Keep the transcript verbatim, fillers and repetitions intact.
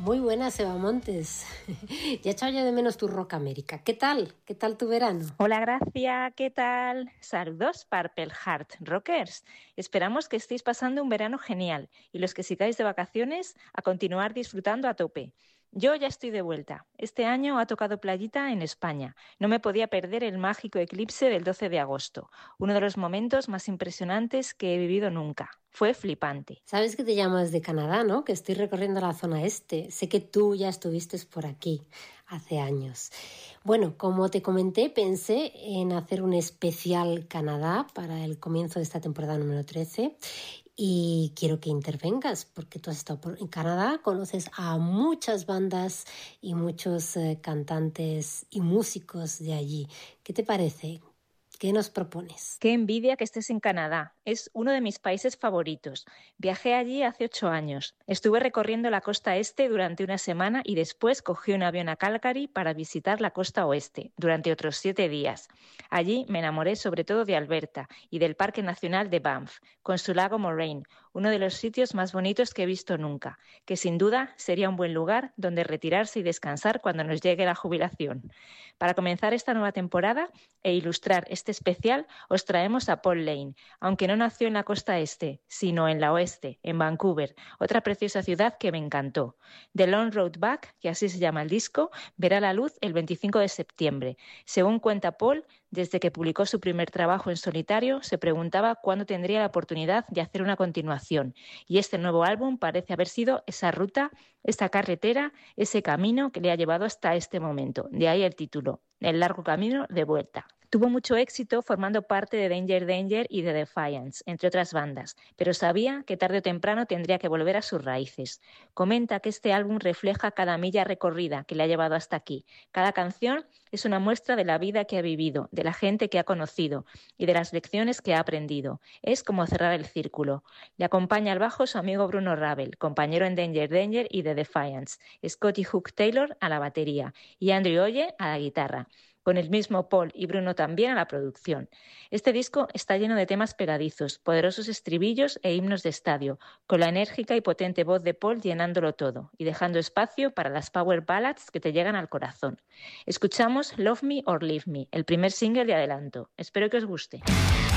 Muy buenas, Eva Montes. Ya he echado yo de menos tu Rock América. ¿Qué tal? ¿Qué tal tu verano? Hola, Gracia, ¿qué tal? Saludos, Purple Heart Rockers. Esperamos que estéis pasando un verano genial y los que sigáis de vacaciones a continuar disfrutando a tope. Yo ya estoy de vuelta. Este año ha tocado playita en España. No me podía perder el mágico eclipse del doce de agosto, uno de los momentos más impresionantes que he vivido nunca. Fue flipante. Sabes que te llamas de Canadá, ¿no? Que estoy recorriendo la zona este. Sé que tú ya estuviste por aquí hace años. Bueno, como te comenté, pensé en hacer un especial Canadá para el comienzo de esta temporada número trece. Y quiero que intervengas porque tú has estado por, en Canadá, conoces a muchas bandas y muchos eh, cantantes y músicos de allí. ¿Qué te parece? ¿Qué nos propones? Qué envidia que estés en Canadá. Es uno de mis países favoritos. Viajé allí hace ocho años. Estuve recorriendo la costa este durante una semana y después cogí un avión a Calgary para visitar la costa oeste durante otros siete días. Allí me enamoré sobre todo de Alberta y del Parque Nacional de Banff, con su lago Moraine, uno de los sitios más bonitos que he visto nunca, que sin duda sería un buen lugar donde retirarse y descansar cuando nos llegue la jubilación. Para comenzar esta nueva temporada e ilustrar este especial, os traemos a Paul Lane, aunque no nació en la costa este, sino en la oeste, en Vancouver, otra preciosa ciudad que me encantó. The Long Road Back, que así se llama el disco, verá la luz el veinticinco de septiembre. Según cuenta Paul, desde que publicó su primer trabajo en solitario, se preguntaba cuándo tendría la oportunidad de hacer una continuación. Y este nuevo álbum parece haber sido esa ruta, esa carretera, ese camino que le ha llevado hasta este momento. De ahí el título, El largo camino de vuelta. Tuvo mucho éxito formando parte de Danger Danger y de Defiance, entre otras bandas, pero sabía que tarde o temprano tendría que volver a sus raíces. Comenta que este álbum refleja cada milla recorrida que le ha llevado hasta aquí. Cada canción es una muestra de la vida que ha vivido, de la gente que ha conocido y de las lecciones que ha aprendido. Es como cerrar el círculo. Le acompaña al bajo su amigo Bruno Ravel, compañero en Danger Danger y de Defiance, Scotty Hook Taylor a la batería y Andrew Oye a la guitarra, con el mismo Paul y Bruno también a la producción. Este disco está lleno de temas pegadizos, poderosos estribillos e himnos de estadio, con la enérgica y potente voz de Paul llenándolo todo y dejando espacio para las power ballads que te llegan al corazón. Escuchamos Love Me or Leave Me, el primer single de adelanto. Espero que os guste.